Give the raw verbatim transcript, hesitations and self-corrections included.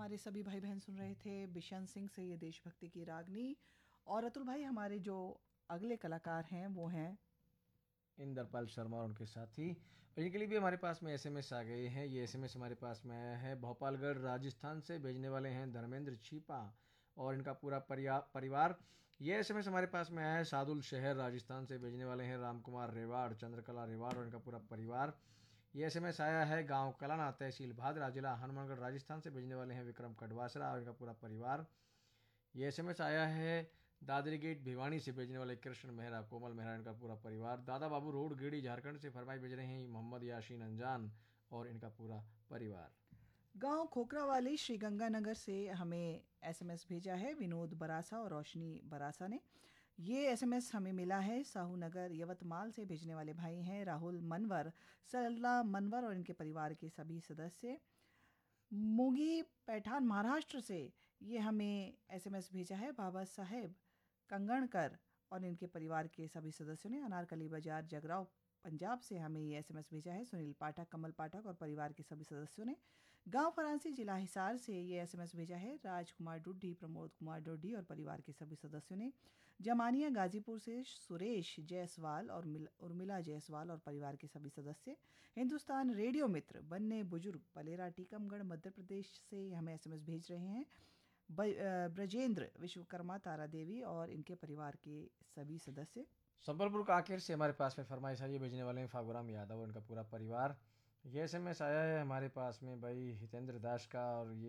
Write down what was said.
हमारे सभी भाई बहन सुन रहे थे बिशन सिंह से ये देशभक्ति की रागनी। और अतुल भाई, हमारे जो अगले कलाकार हैं वो हैं इंद्रपाल शर्मा और उनके साथी। और इनके लिए भी हमारे पास में एसएमएस आ गए हैं। ये एसएमएस हमारे पास में आया है भोपालगढ़ राजस्थान से, भेजने वाले हैं धर्मेंद्र छीपा और इनका पूरा परिवार। ये एसएमएस हमारे पास में आया है सादुल शहर राजस्थान से, भेजने वाले हैं राम कुमार रेवाड़, चंद्रकला रेवाड़ और इनका पूरा परिवार। ये एसएमएस आया है गांव कलाना, तहसील भादरा, जिला हनुमानगढ़ राजस्थान से, भेजने वाले हैं विक्रम कटवासरा और इनका पूरा परिवार। ये एसएमएस आया है दादरी गेट भिवानी से, भेजने वाले कृष्ण मेहरा, कोमल मेहरा, इनका पूरा परिवार। दादा बाबू रोड गेड़ी झारखंड से फरमाई भेज रहे हैं मोहम्मद याशीन अंजान और इनका पूरा परिवार। गांव खोखरा वाली श्री गंगानगर से हमें एसएमएस भेजा है विनोद बरासा और रोशनी बरासा ने। ये एसएमएस हमें मिला है साहू नगर यवतमाल से, भेजने वाले भाई हैं राहुल मनवर, सरला मनवर और इनके परिवार के सभी सदस्य। मुगी पैठान महाराष्ट्र से ये हमें एसएमएस भेजा है बाबा साहेब कंगणकर और इनके परिवार के सभी सदस्यों ने। अनारकली बाजार जगराव पंजाब से हमें ये एसएमएस भेजा है सुनील पाठक, कमल पाठक और परिवार के सभी सदस्यों ने। गांव फरांसी जिला हिसार से ये एसएमएस भेजा है राजकुमार डुड्डी, प्रमोद कुमार डुड्डी और परिवार के सभी सदस्यों ने। जमानिया गाजीपुर से सुरेश जायसवाल और मिल- उर्मिला जायसवाल और परिवार के सभी सदस्य। हिंदुस्तान रेडियो मित्र बन्ने बुजुर्ग पलेरा टीकमगढ़ मध्य प्रदेश से हमें एसएमएस भेज रहे हैं ब- अ, ब्रजेंद्र विश्वकर्मा, तारा देवी और इनके परिवार के सभी सदस्य। संबलपुर काकेर से हमारे पास में फरमाइश आई है, भेजने वाले हैं फागुराम यादव और इनका पूरा परिवार। ये एसएमएस आया है हमारे पास में भाई हितेंद्र दास का, और ये